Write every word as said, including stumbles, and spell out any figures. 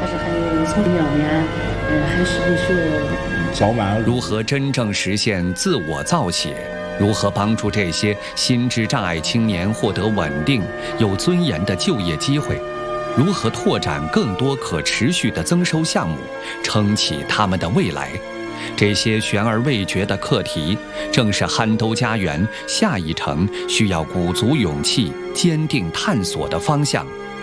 是还有草根方面，呃，还是必须较慢。 如何真正实现自我造血？如何帮助这些心智障碍青年获得稳定、有尊严的就业机会？如何拓展更多可持续的增收项目，撑起他们的未来？这些悬而未决的课题，正是憨兜家园下一程需要鼓足勇气、坚定探索的方向。